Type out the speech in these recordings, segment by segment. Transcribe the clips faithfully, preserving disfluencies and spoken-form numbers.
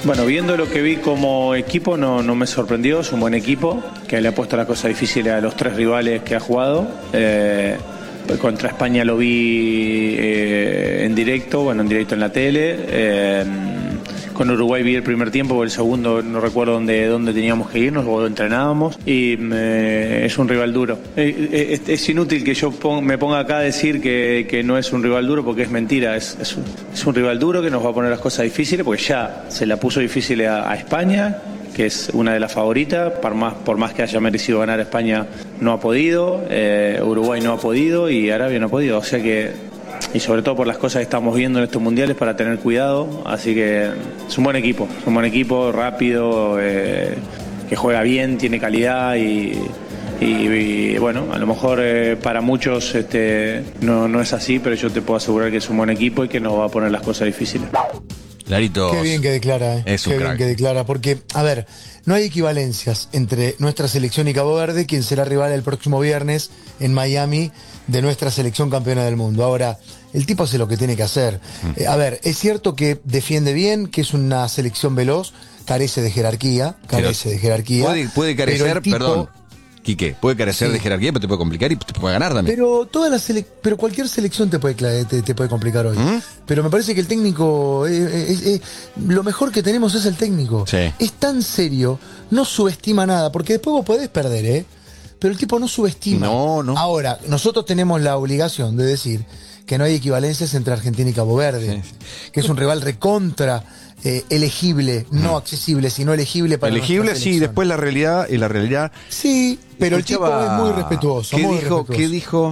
Bueno, viendo lo que vi como equipo no, no me sorprendió, es un buen equipo, que le ha puesto la cosa difícil a los tres rivales que ha jugado. Eh, contra España lo vi eh, en directo, bueno, en directo en la tele. Eh, con Uruguay vi el primer tiempo, o el segundo no recuerdo dónde, dónde teníamos que irnos o entrenábamos, y eh, es un rival duro. Eh, es, es inútil que yo pon, me ponga acá a decir que, que no es un rival duro, porque es mentira. Es, es, un, es un rival duro que nos va a poner las cosas difíciles, porque ya se la puso difícil a, a España, que es una de las favoritas. Por más, por más que haya merecido ganar, España no ha podido, eh, Uruguay no ha podido y Arabia no ha podido. O sea que, y sobre todo por las cosas que estamos viendo en estos mundiales, para tener cuidado. Así que es un buen equipo, es un buen equipo, rápido, eh, que juega bien, tiene calidad y, y, y bueno, a lo mejor eh, para muchos este, no, no es así, pero yo te puedo asegurar que es un buen equipo y que nos va a poner las cosas difíciles. Larito. Qué bien que declara, ¿eh? Es un Qué crack. bien que declara, porque, a ver, no hay equivalencias entre nuestra selección y Cabo Verde, quien será rival el próximo viernes en Miami de nuestra selección campeona del mundo. Ahora, el tipo hace lo que tiene que hacer. Mm. Eh, a ver, es cierto que defiende bien, que es una selección veloz, carece de jerarquía, carece pero de jerarquía. Puede, puede carecer, tipo, perdón, Quique, puede carecer sí. de jerarquía, pero te puede complicar y te puede ganar también. Pero toda la sele- pero cualquier selección te puede, te, te puede complicar hoy. ¿Mm? Pero me parece que el técnico, es, es, es, lo mejor que tenemos es el técnico. Sí. Es tan serio, no subestima nada, porque después vos podés perder, ¿eh? Pero el tipo no subestima. No, no. Ahora, nosotros tenemos la obligación de decir que no hay equivalencias entre Argentina y Cabo Verde, sí. que es un rival recontra eh, elegible, no accesible, sino elegible para elegible, sí, después la realidad y la realidad. Sí, pero escuchaba, el tipo es muy respetuoso. ¿Qué muy dijo? respetuoso. ¿Qué dijo?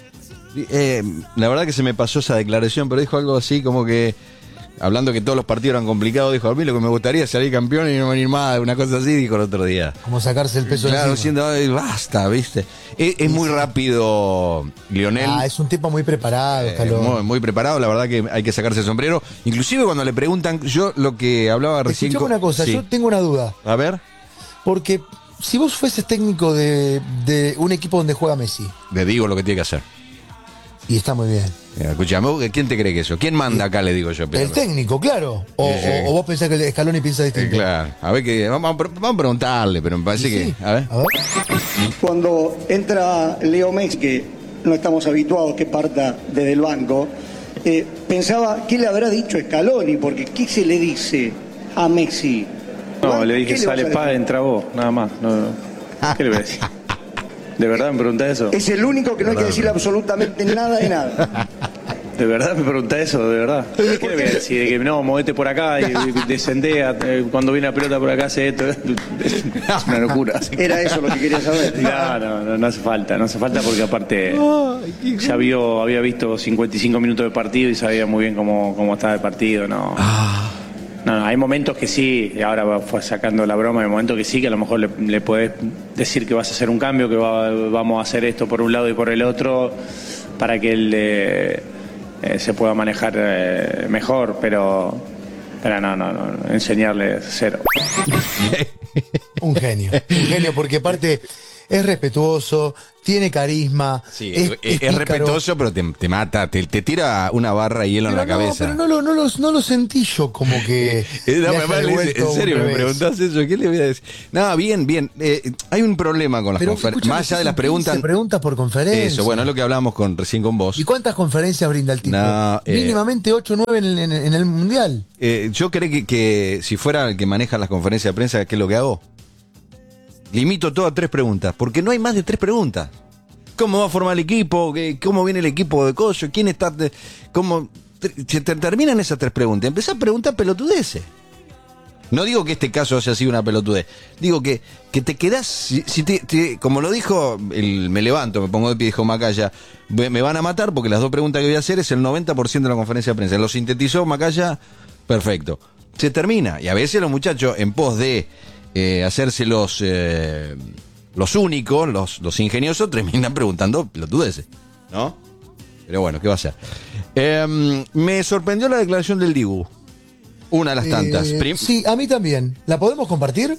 Eh, la verdad que se me pasó esa declaración, pero dijo algo así como que, hablando que todos los partidos eran complicados, dijo, a mí lo que me gustaría es salir campeón y no venir más, una cosa así, dijo el otro día. Como sacarse el peso claro, de diciendo, ay, basta, ¿viste? Es, es muy rápido, Lionel. Ah, es un tipo muy preparado, eh, muy, muy preparado, la verdad que hay que sacarse el sombrero. Inclusive cuando le preguntan, yo lo que hablaba recién... Escuchame una cosa, sí. yo tengo una duda. A ver. Porque si vos fueses técnico de, de un equipo donde juega Messi... Le digo lo que tiene que hacer. Y está muy bien. Escuchame, ¿quién te cree que eso? ¿Quién manda acá, le digo yo? Pero... El técnico, claro. O, eh, o, o vos pensás que el Scaloni piensa distinto. Eh, claro. A ver, que vamos, vamos a preguntarle, pero me parece sí, que... A ver. a ver. Cuando entra Leo Messi, que no estamos habituados que parta desde el banco, eh, pensaba, ¿qué le habrá dicho Scaloni? Porque ¿qué se le dice a Messi? No, le dije, sale pa, entra vos, nada más. No, no. ¿Qué le voy a decir? ¿De verdad me pregunta eso? Es el único que no hay que decirle absolutamente nada de nada. ¿De verdad me pregunta eso? ¿De verdad? ¿Qué le voy a decir? De que no, movete por acá y, y descendea, eh, cuando viene la pelota por acá hace esto. Es una locura. Era eso lo que quería saber. No, no, no, no hace falta, no hace falta porque aparte ya vio, había visto cincuenta y cinco minutos de partido y sabía muy bien cómo, cómo estaba el partido, ¿no? No, no, hay momentos que sí, y ahora fue sacando la broma, hay momentos que sí, que a lo mejor le, le podés decir que vas a hacer un cambio, que va, vamos a hacer esto por un lado y por el otro, para que él eh, eh, se pueda manejar eh, mejor, pero, pero no, no, no, enseñarle cero. Un genio, un genio, porque aparte es respetuoso, tiene carisma. Sí, es, es, es respetuoso, pero te, te mata, te, te tira una barra de hielo pero en la no, cabeza. Pero no lo, no, lo, no lo sentí yo como que. no, mamá, le dice, en serio, me preguntás eso, ¿qué le voy a decir? No, bien, bien. Eh, hay un problema con las conferencias. Más allá de las preguntas. preguntas por conferencia. Eso, bueno, es lo que hablábamos con, recién con vos. ¿Y cuántas conferencias brinda el tipo? No, eh, Mínimamente ocho o nueve en, en, en el Mundial. Eh, yo creo que, que si fuera el que maneja las conferencias de prensa, ¿qué es lo que hago? Limito todo a tres preguntas, porque no hay más de tres preguntas. ¿Cómo va a formar el equipo? ¿Cómo viene el equipo de Coyo? ¿Quién está? De, ¿Cómo? Se te terminan esas tres preguntas. Empezás a preguntar pelotudeces. No digo que este caso haya sido una pelotudez. Digo que, que te quedás, si, si te, te, como lo dijo, el, me levanto, me pongo de pie, dijo Macaya, me, me van a matar porque las dos preguntas que voy a hacer es el noventa por ciento de la conferencia de prensa. Lo sintetizó Macaya, perfecto. Se termina. Y a veces los muchachos, en pos de eh, hacerse los, eh, los únicos, los, los ingeniosos, terminan preguntando pelotudeces, ¿no? Pero bueno, ¿qué va a ser? Eh, me sorprendió la declaración del Dibu. Una de las tantas. Eh, Prim- sí, a mí también. ¿La podemos compartir?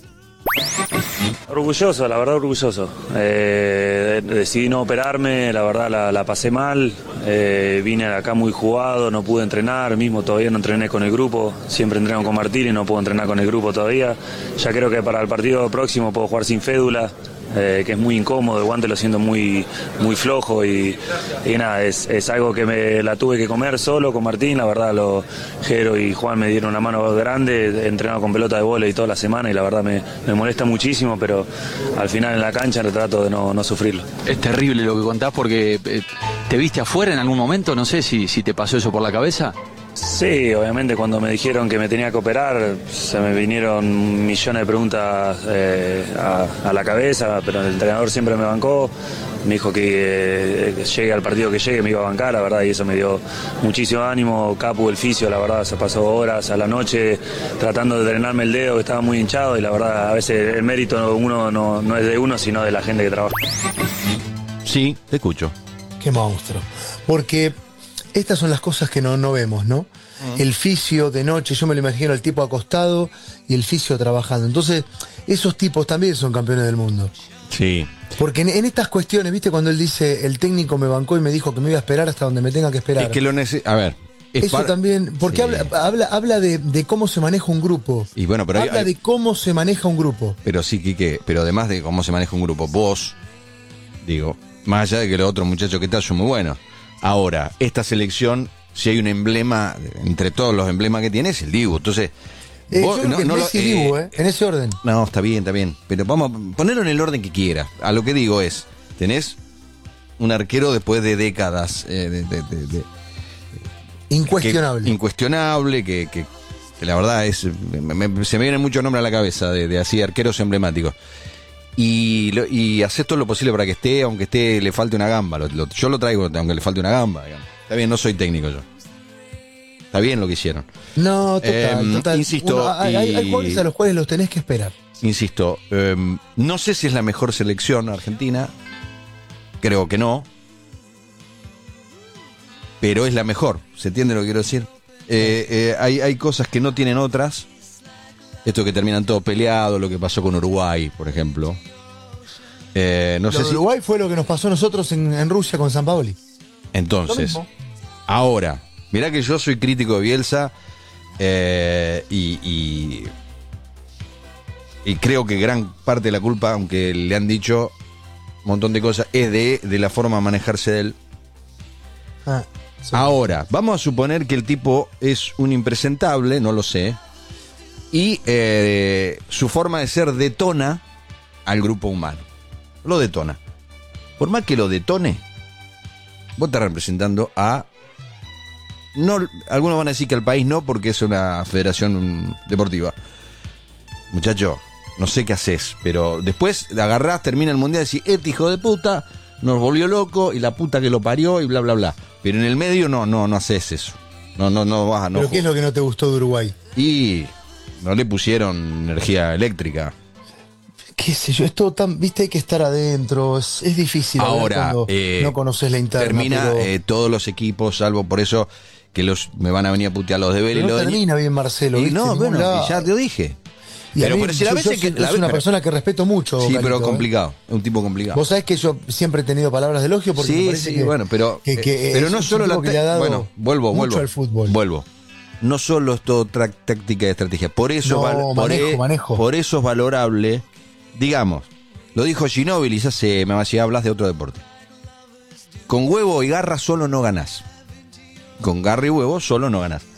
Orgulloso, la verdad orgulloso. Eh, decidí no operarme, la verdad la, la pasé mal. Eh, vine acá muy jugado, no pude entrenar, mismo todavía no entrené con el grupo, siempre entreno con Martín y no puedo entrenar con el grupo todavía. Ya creo que para el partido próximo puedo jugar sin fédula, eh, que es muy incómodo, el guante lo siento muy, muy flojo y, y nada, es, es algo que me la tuve que comer solo con Martín. La verdad, los Jero y Juan me dieron una mano grande, he entrenado con pelota de vóley toda la semana y la verdad me, me molesta muchísimo, pero al final en la cancha trato de no, no sufrirlo. Es terrible lo que contás porque eh, te viste afuera en algún momento, no sé si, si te pasó eso por la cabeza. Sí, obviamente cuando me dijeron que me tenía que operar se me vinieron millones de preguntas eh, a, a la cabeza, pero el entrenador siempre me bancó, me dijo que eh, llegue al partido que llegue me iba a bancar, la verdad, y eso me dio muchísimo ánimo. Capu, el fisio, la verdad, se pasó horas a la noche tratando de drenarme el dedo, que estaba muy hinchado y la verdad a veces el mérito uno no, no es de uno sino de la gente que trabaja. Sí, te escucho. Qué monstruo. Porque estas son las cosas que no, no vemos, ¿no? Uh-huh. El fisio de noche, yo me lo imagino el tipo acostado y el fisio trabajando. Entonces, esos tipos también son campeones del mundo. Sí. Porque en, en estas cuestiones, ¿viste? Cuando él dice, el técnico me bancó y me dijo que me iba a esperar hasta donde me tenga que esperar. Es que lo necesito. A ver. Eso para... también, porque sí. habla, habla, habla de, de cómo se maneja un grupo. Y bueno, pero habla hay, hay... de cómo se maneja un grupo. Pero sí, Quique, pero además de cómo se maneja un grupo, vos, digo, más allá de que los otros muchachos que están son muy buenos. Ahora, esta selección, si hay un emblema, entre todos los emblemas que tiene, es el Dibu. Entonces, eh, vos, yo creo no, que no Messi lo, eh, Dibu, ¿eh? En ese orden. No, está bien, está bien. Pero vamos a ponerlo en el orden que quiera. A lo que digo es, tenés un arquero después de décadas eh, de, de, de, de, incuestionable. Que, incuestionable, que, que, que la verdad es. Me, me, se me vienen muchos nombres a la cabeza de, de así arqueros emblemáticos. Y, lo, y hacer todo lo posible para que esté, aunque esté le falte una gamba. Lo, lo, yo lo traigo, aunque le falte una gamba. Digamos. Está bien, no soy técnico yo. Está bien lo que hicieron. No, total, eh, total. Insisto. Uno, hay, y, hay, hay jugadores a los cuales los tenés que esperar. Insisto, eh, no sé si es la mejor selección argentina. Creo que no. Pero es la mejor. ¿Se entiende lo que quiero decir? Eh, eh, hay, hay cosas que no tienen otras. Esto que terminan todos peleados, lo que pasó con Uruguay, por ejemplo. Eh, no lo sé de si... Uruguay fue lo que nos pasó a nosotros en, en Rusia con Sampaoli. Entonces, ahora, mirá que yo soy crítico de Bielsa eh, y, y, y creo que gran parte de la culpa, aunque le han dicho un montón de cosas, es de, de la forma de manejarse de él. Ah, sí. Ahora, vamos a suponer que el tipo es un impresentable, no lo sé. Y eh, su forma de ser detona al grupo humano. Lo detona. Por más que lo detone, vos estás representando a... no, algunos van a decir que al país no, porque es una federación deportiva. Muchacho, no sé qué haces, pero después agarrás, termina el mundial y decís, este hijo de puta nos volvió loco y la puta que lo parió y bla, bla, bla. Pero en el medio no, no, no haces eso. No, no, no vas a... No. ¿Pero qué es lo que no te gustó de Uruguay? Y... no le pusieron energía eléctrica. Qué sé yo, es todo tan, viste, hay que estar adentro, es, es difícil. Ahora, eh, no conoces la interna. Termina pero... eh, todos los equipos, salvo por eso que los me van a venir a putear los de Vélez. No lo termina de... bien Marcelo, y ¿viste? No, bueno, lado. ya te dije. Y pero mí, por decir, a veces yo, que es una pero, persona que respeto mucho. Sí, Carito, pero ¿eh? complicado, es un tipo complicado. Vos sabés que yo siempre he tenido palabras de elogio porque sí, me parece sí, que, bueno, pero, que, que pero no solo la que le ha dado bueno, vuelvo, mucho vuelvo, al fútbol. Vuelvo. No solo es todo tra- táctica y estrategia. Por eso, no, val- manejo, por, e- manejo. por eso es valorable, digamos, lo dijo Ginóbili, ya se me va a decir, hablas de otro deporte. Con huevo y garra solo no ganás. Con garra y huevo solo no ganás.